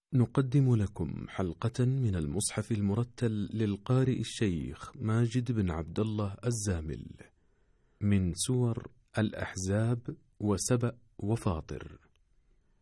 نقدم لكم حلقة من المصحف المرتل للقارئ الشيخ ماجد بن عبد الله الزامل من سور الأحزاب وسبأ وفاطر.